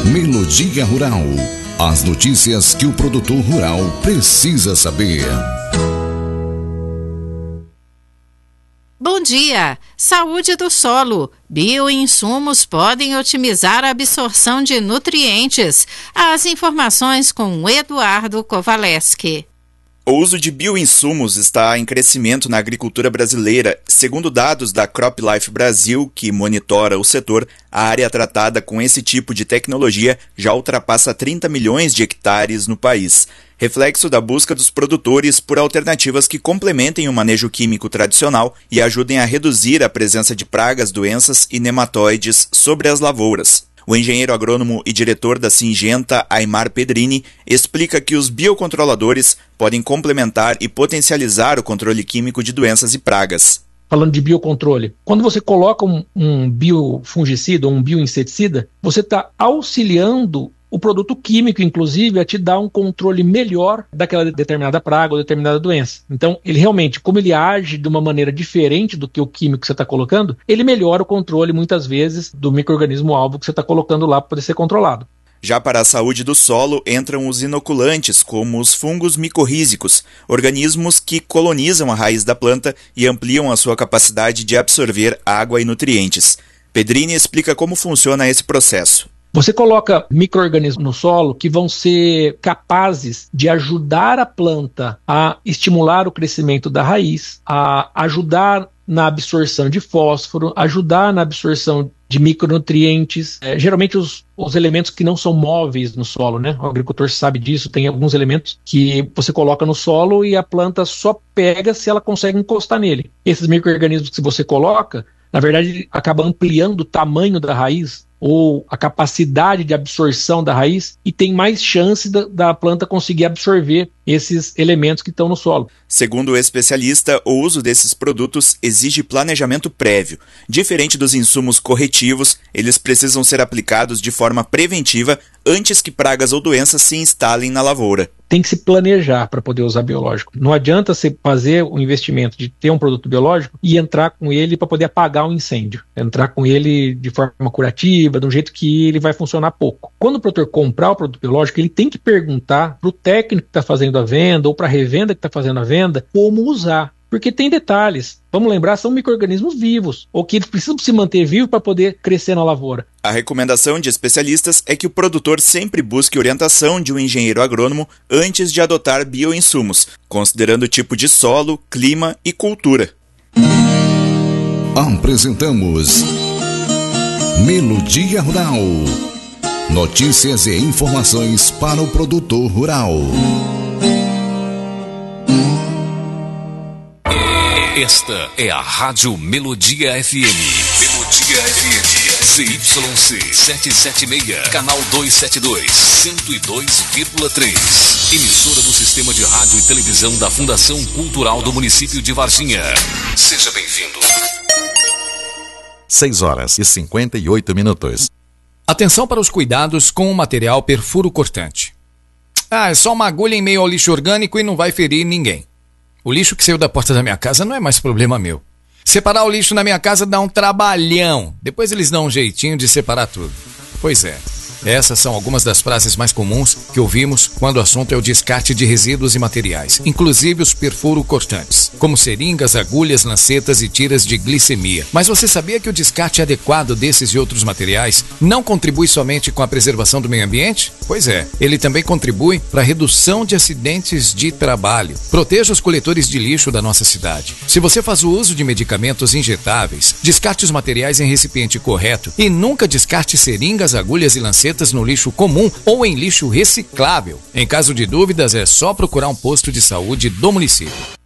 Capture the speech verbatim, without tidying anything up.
Melodia Rural. As notícias que o produtor rural precisa saber. Bom dia! Saúde do solo. Bioinsumos podem otimizar a absorção de nutrientes. As informações com Eduardo Kovaleski. O uso de bioinsumos está em crescimento na agricultura brasileira. Segundo dados da CropLife Brasil, que monitora o setor, a área tratada com esse tipo de tecnologia já ultrapassa trinta milhões de hectares no país. Reflexo da busca dos produtores por alternativas que complementem o manejo químico tradicional e ajudem a reduzir a presença de pragas, doenças e nematóides sobre as lavouras. O engenheiro agrônomo e diretor da Syngenta, Aymar Pedrini, explica que os biocontroladores podem complementar e potencializar o controle químico de doenças e pragas. Falando de biocontrole, quando você coloca um, um biofungicida ou um bioinseticida, você está auxiliando o produto químico, inclusive, a te dar um controle melhor daquela determinada praga ou determinada doença. Então, ele realmente, como ele age de uma maneira diferente do que o químico que você está colocando, ele melhora o controle, muitas vezes, do micro-organismo-alvo que você está colocando lá para poder ser controlado. Já para a saúde do solo, entram os inoculantes, como os fungos micorrízicos, organismos que colonizam a raiz da planta e ampliam a sua capacidade de absorver água e nutrientes. Pedrini explica como funciona esse processo. Você coloca micro-organismos no solo que vão ser capazes de ajudar a planta a estimular o crescimento da raiz, a ajudar na absorção de fósforo, ajudar na absorção de micronutrientes, é, geralmente os, os elementos que não são móveis no solo, né? O agricultor sabe disso, tem alguns elementos que você coloca no solo e a planta só pega se ela consegue encostar nele. Esses micro-organismos que você coloca, na verdade, acaba ampliando o tamanho da raiz ou a capacidade de absorção da raiz e tem mais chance da, da planta conseguir absorver esses elementos que estão no solo. Segundo o especialista, o uso desses produtos exige planejamento prévio. Diferente dos insumos corretivos, eles precisam ser aplicados de forma preventiva antes que pragas ou doenças se instalem na lavoura. Tem que se planejar para poder usar biológico. Não adianta você fazer o investimento de ter um produto biológico e entrar com ele para poder apagar um incêndio. Entrar com ele de forma curativa, de um jeito que ele vai funcionar pouco. Quando o produtor comprar o produto biológico, ele tem que perguntar para o técnico que está fazendo a venda ou para a revenda que está fazendo a venda como usar. Porque tem detalhes. Vamos lembrar, são micro-organismos vivos, ou que eles precisam se manter vivos para poder crescer na lavoura. A recomendação de especialistas é que o produtor sempre busque orientação de um engenheiro agrônomo antes de adotar bioinsumos, considerando o tipo de solo, clima e cultura. Apresentamos Melodia Rural. Notícias e informações para o produtor rural. Esta é a Rádio Melodia F M. Melodia F M. Z Y C setecentos e setenta e seis, canal duzentos e setenta e dois, cento e dois vírgula três. Emissora do Sistema de Rádio e Televisão da Fundação Cultural do Município de Varginha. Seja bem-vindo. seis horas e cinquenta e oito minutos. Atenção para os cuidados com o material perfuro cortante. Ah, é só uma agulha em meio ao lixo orgânico e não vai ferir ninguém. O lixo que saiu da porta da minha casa não é mais problema meu. Separar o lixo na minha casa dá um trabalhão. Depois eles dão um jeitinho de separar tudo. Pois é. Essas são algumas das frases mais comuns que ouvimos quando o assunto é o descarte de resíduos e materiais, inclusive os perfuro cortantes, como seringas, agulhas, lancetas e tiras de glicemia. Mas você sabia que o descarte adequado desses e outros materiais não contribui somente com a preservação do meio ambiente? Pois é, ele também contribui para a redução de acidentes de trabalho. Proteja os coletores de lixo da nossa cidade. Se você faz o uso de medicamentos injetáveis, descarte os materiais em recipiente correto e nunca descarte seringas, agulhas e lancetas no lixo comum ou em lixo reciclável. Em caso de dúvidas, é só procurar um posto de saúde do município.